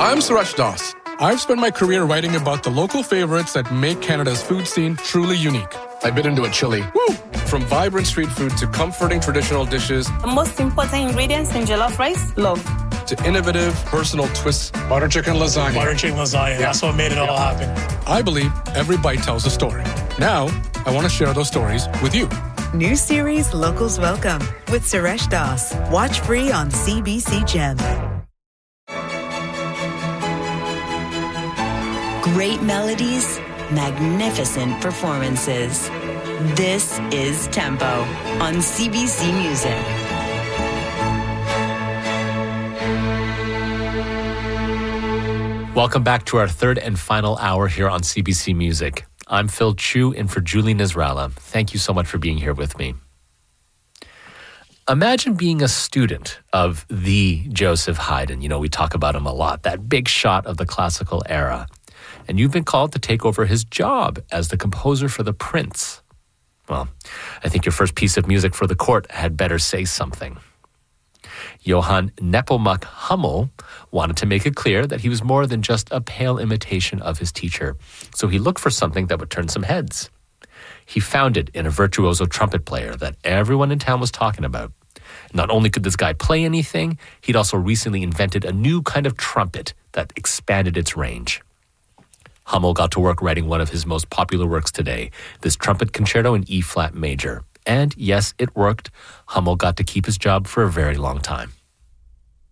I'm Suresh Das. I've spent my career writing about the local favorites that make Canada's food scene truly unique. I bit into a chili. Woo! From vibrant street food to comforting traditional dishes. The most important ingredients in jollof rice, love. To innovative, personal twists. Butter chicken lasagna. Butter chicken lasagna. That's what made it all happen. I believe every bite tells a story. Now, I want to share those stories with you. New series Locals Welcome with Suresh Das. Watch free on CBC Gem. Great melodies, magnificent performances. This is Tempo on CBC Music. Welcome back to our third and final hour here on CBC Music. I'm Phil Chu in for Julie Nisralla. Thank you so much for being here with me. Imagine being a student of the Joseph Haydn. You know, we talk about him a lot, that big shot of the classical era. And you've been called to take over his job as the composer for The Prince. Well, I think your first piece of music for the court had better say something. Johann Nepomuk Hummel wanted to make it clear that he was more than just a pale imitation of his teacher, so he looked for something that would turn some heads. He found it in a virtuoso trumpet player that everyone in town was talking about. Not only could this guy play anything, he'd also recently invented a new kind of trumpet that expanded its range. Hummel got to work writing one of his most popular works today, this trumpet concerto in E-flat major. And yes, it worked. Hummel got to keep his job for a very long time.